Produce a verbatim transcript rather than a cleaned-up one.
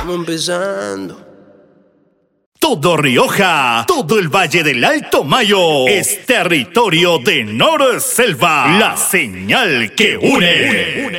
Estamos empezando. Todo Rioja, todo el Valle del Alto Mayo es territorio de Nor Selva, la señal que une.